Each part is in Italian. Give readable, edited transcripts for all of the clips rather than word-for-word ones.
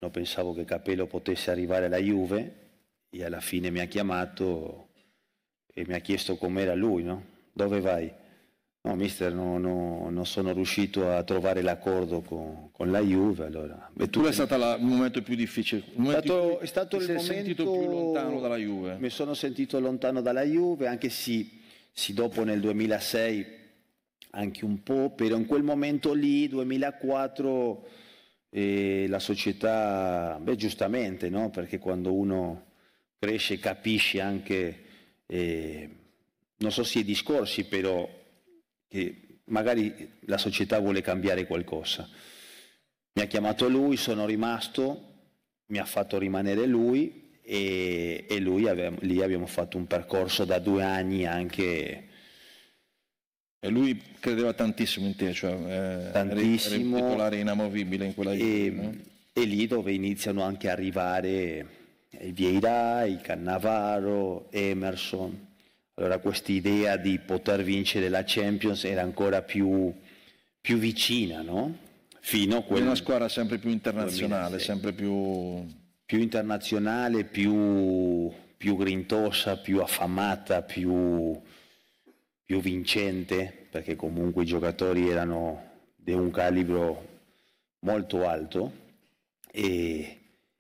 non pensavo che Capello potesse arrivare alla Juve e alla fine mi ha chiamato e mi ha chiesto com'era lui, no? Dove vai? No, mister, non sono riuscito a trovare l'accordo con la Juve. Allora. Qual è stato il momento più difficile? È stato il momento sentito più lontano dalla Juve? Mi sono sentito lontano dalla Juve, anche se dopo nel 2006 anche un po', però in quel momento lì, 2004, la società, giustamente, no? Perché quando uno cresce capisce anche, non so se i discorsi, però che magari la società vuole cambiare qualcosa. Mi ha chiamato lui, sono rimasto, mi ha fatto rimanere lui e lì abbiamo fatto un percorso da 2 anni anche. E lui credeva tantissimo in te, cioè tantissimo, eri titolare inamovibile in quella Juve, no? E lì dove iniziano anche a arrivare i Vieira, i Cannavaro, Emerson. Allora questa idea di poter vincere la Champions era ancora più vicina, no? Fino a una squadra sempre più internazionale, 2006. sempre più internazionale, più grintosa, più affamata, più vincente, perché comunque i giocatori erano di un calibro molto alto e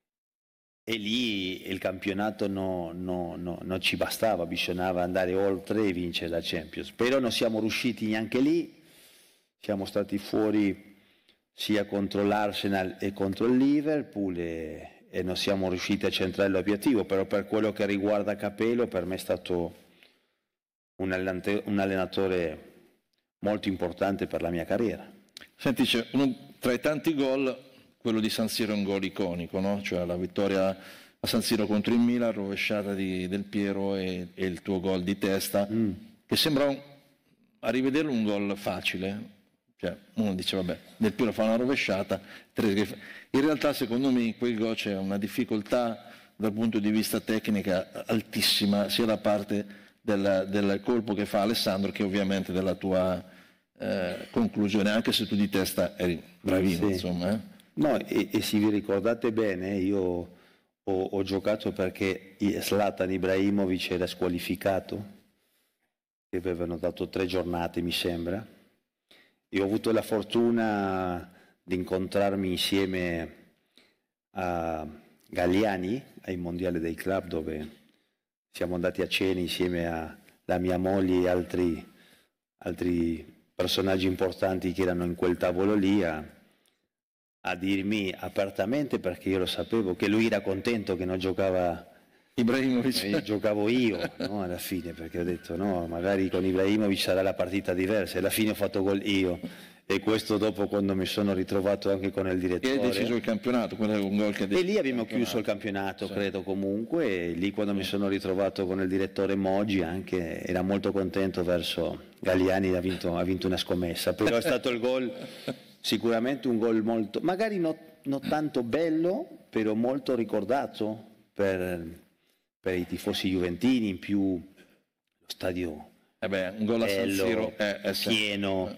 lì il campionato non ci bastava, bisognava andare oltre e vincere la Champions. Però non siamo riusciti neanche lì, siamo stati fuori sia contro l'Arsenal e contro il Liverpool e non siamo riusciti a centrare l'obiettivo, però per quello che riguarda Capello per me è stato un allenatore molto importante per la mia carriera. Senti, tra i tanti gol, quello di San Siro è un gol iconico, no? Cioè la vittoria a San Siro contro il Milan, rovesciata di Del Piero e il tuo gol di testa, che sembra a rivederlo un gol facile. Cioè, uno dice vabbè, Del Piero fa una rovesciata, in realtà secondo me in quel gol c'è una difficoltà dal punto di vista tecnica altissima, sia da parte del colpo che fa Alessandro che ovviamente della tua conclusione, anche se tu di testa eri bravino, sì. Insomma. No, e se vi ricordate bene, io ho giocato perché Zlatan Ibrahimovic era squalificato, che avevano dato 3 giornate mi sembra, e ho avuto la fortuna di incontrarmi insieme a Galliani ai mondiali dei club, dove siamo andati a cena insieme alla mia moglie e altri personaggi importanti che erano in quel tavolo lì a dirmi apertamente, perché io lo sapevo, che lui era contento che non giocava Ibrahimovic. Giocavo io, no, alla fine, perché ho detto no, magari con Ibrahimovic sarà la partita diversa, e alla fine ho fatto gol io, e questo dopo quando mi sono ritrovato anche con il direttore. E hai deciso il campionato, quello è un gol che ha deciso. E lì abbiamo chiuso il campionato, sì. Credo comunque, e lì quando mi sono ritrovato con il direttore Moggi anche era molto contento verso Galliani, ha vinto una scommessa, però è stato il gol, sicuramente un gol molto, magari non tanto bello, però molto ricordato per i tifosi juventini, in più lo stadio un gol a San Siro pieno,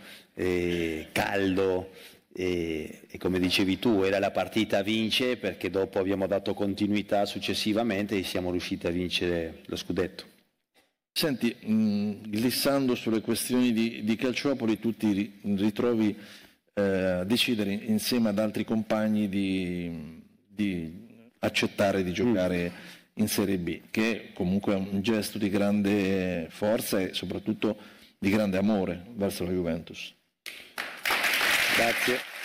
caldo, e come dicevi tu era la partita a vincere, perché dopo abbiamo dato continuità successivamente e siamo riusciti a vincere lo scudetto. Senti, glissando sulle questioni di Calciopoli, tu ti ritrovi a decidere insieme ad altri compagni di accettare di giocare in Serie B, che comunque è un gesto di grande forza e soprattutto di grande amore verso la Juventus. Grazie.